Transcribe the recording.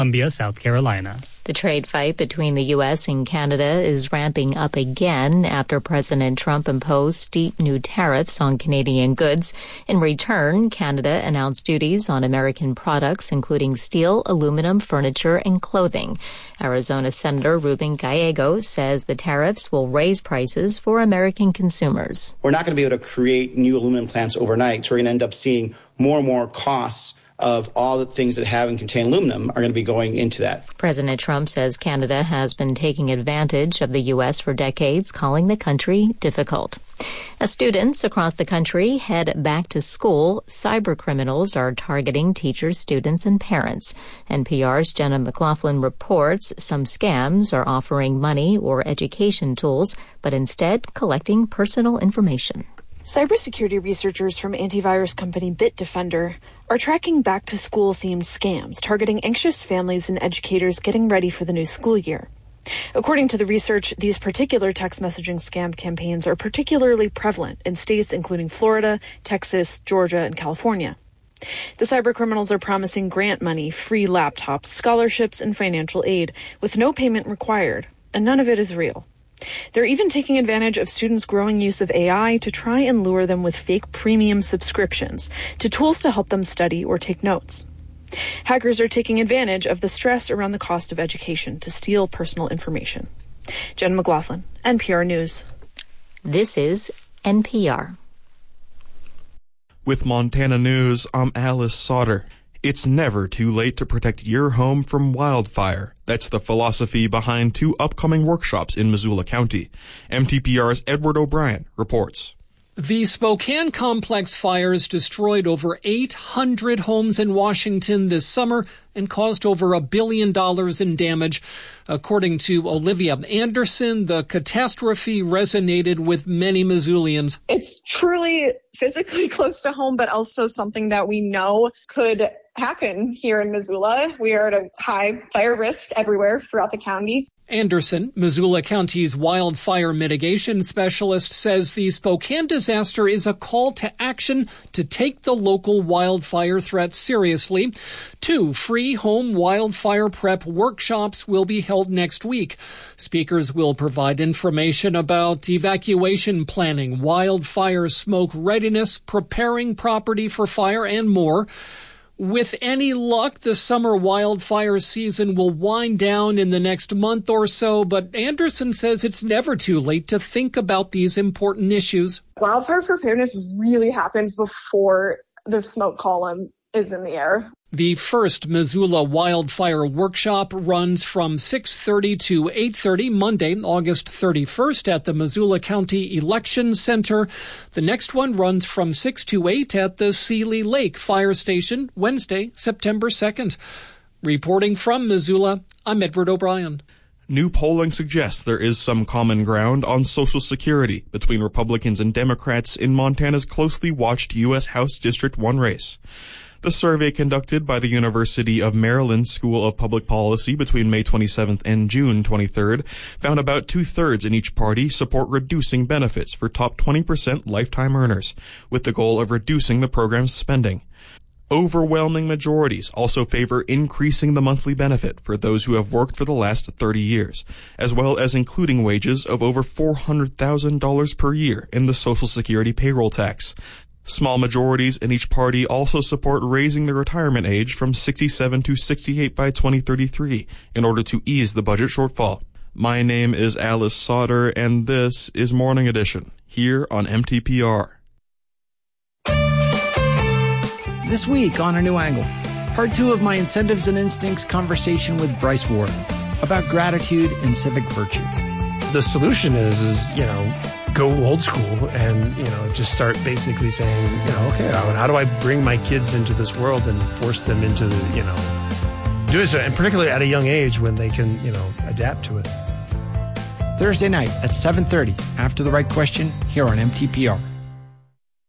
Columbia, South Carolina. The trade fight between the U.S. and Canada is ramping up again after President Trump imposed steep new tariffs on Canadian goods. In return, Canada announced duties on American products, including steel, aluminum, furniture, and clothing. Arizona Senator Ruben Gallego says the tariffs will raise prices for American consumers. We're not going to be able to create new aluminum plants overnight, so we're going to end up seeing more and more costs of all the things that have and contain aluminum are going to be going into that. President Trump says Canada has been taking advantage of the U.S. for decades, calling the country difficult. As students across the country head back to school, cybercriminals are targeting teachers, students, and parents. NPR's Jenna McLaughlin reports some scams are offering money or education tools, but instead collecting personal information. Cybersecurity researchers from antivirus company Bitdefender are tracking back-to-school-themed scams targeting anxious families and educators getting ready for the new school year. According to the research, these particular text messaging scam campaigns are particularly prevalent in states including Florida, Texas, Georgia, and California. The cybercriminals are promising grant money, free laptops, scholarships, and financial aid with no payment required, and none of it is real. They're even taking advantage of students' growing use of AI to try and lure them with fake premium subscriptions to tools to help them study or take notes. Hackers are taking advantage of the stress around the cost of education to steal personal information. Jen McLaughlin, NPR News. This is NPR. With Montana News, I'm Alice Sauter. It's never too late to protect your home from wildfire. That's the philosophy behind two upcoming workshops in Missoula County. MTPR's Edward O'Brien reports. The Spokane Complex fires destroyed over 800 homes in Washington this summer and caused over $1 billion in damage. According to Olivia Anderson, the catastrophe resonated with many Missoulians. It's truly physically close to home, but also something that we know could happen here in Missoula. We are at a high fire risk everywhere throughout the county. Anderson, Missoula County's wildfire mitigation specialist, says the Spokane disaster is a call to action to take the local wildfire threat seriously. 2 free home wildfire prep workshops will be held next week. Speakers will provide information about evacuation planning, wildfire smoke readiness, preparing property for fire, and more. With any luck, the summer wildfire season will wind down in the next month or so, but Anderson says it's never too late to think about these important issues. Wildfire preparedness really happens before the smoke column is in the air. The first Missoula Wildfire Workshop runs from 6:30 to 8:30 Monday, August 31st at the Missoula County Election Center. The next one runs from 6 to 8 at the Seeley Lake Fire Station, Wednesday, September 2nd. Reporting from Missoula, I'm Edward O'Brien. New polling suggests there is some common ground on Social Security between Republicans and Democrats in Montana's closely watched U.S. House District 1 race. The survey conducted by the University of Maryland School of Public Policy between May 27th and June 23rd found about 2/3 in each party support reducing benefits for top 20% lifetime earners, with the goal of reducing the program's spending. Overwhelming majorities also favor increasing the monthly benefit for those who have worked for the last 30 years, as well as including wages of over $400,000 per year in the Social Security payroll tax. Small majorities in each party also support raising the retirement age from 67 to 68 by 2033 in order to ease the budget shortfall. My name is Alice Sauter, and this is Morning Edition, here on MTPR. This week on A New Angle, part 2 of my Incentives and Instincts conversation with Bryce Ward about gratitude and civic virtue. The solution is go old school and, just start basically saying, okay, how do I bring my kids into this world and force them into, doing so, and particularly at a young age when they can, adapt to it. Thursday night at 7:30 after The Right Question here on MTPR.